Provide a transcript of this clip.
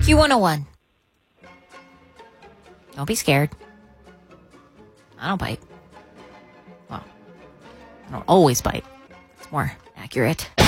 Q101. Don't be scared. I don't bite. Well, I don't always bite. It's more accurate.